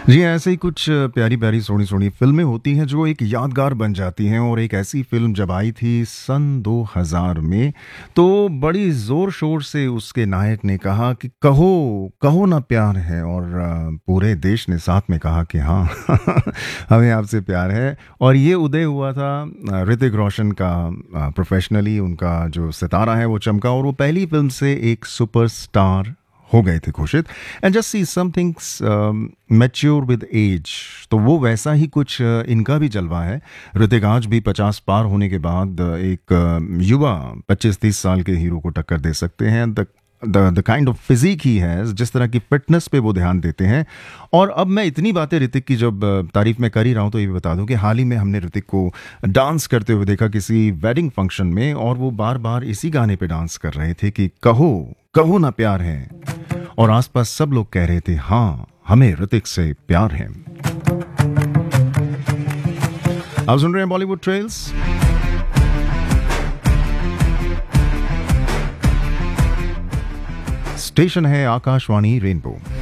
जी, ऐसे ही कुछ प्यारी-प्यारी, सोहनी-सोहनी फ़िल्में होती हैं जो एक यादगार बन जाती हैं और एक ऐसी फ़िल्म जब आई थी सन 2000 में, तो बड़ी ज़ोर-शोर से उसके नायक ने कहा कि कहो, कहो ना प्यार है और पूरे देश ने साथ में कहा कि हाँ, हमें आपसे प्यार है और ये उदय हुआ था ऋतिक रोशन का प्रोफ़ेशनली उनका जो सितारा है वो चमका और वो पहली फ़िल्म से एक सुपरस्टार हो गए थे घोषित and just see somethings mature with as तो वो वैसा ही कुछ इनका भी जलवा है। ऋतिक आज भी 50 पार होने के बाद एक युवा 25-30 साल के हीरो को टक्कर दे सकते हैं। द काइंड ऑफ फिजिक ही है, जिस तरह की फिटनेस पे वो ध्यान देते हैं। और अब मैं इतनी बातें ऋतिक की जब तारीफ में कर ही रहा हूँ तो ये भी बता दूं कि हाल ही में हमने ऋतिक को डांस करते हुए देखा किसी वेडिंग फंक्शन में और वो बार बार इसी गाने पे डांस कर रहे थे कि कहो, कहो ना प्यार है। और आसपास सब लोग कह रहे थे हाँ, हमें ऋतिक से प्यार है। आप सुन रहे हैं बॉलीवुड ट्रेल्स। स्टेशन है आकाशवाणी रेनबो।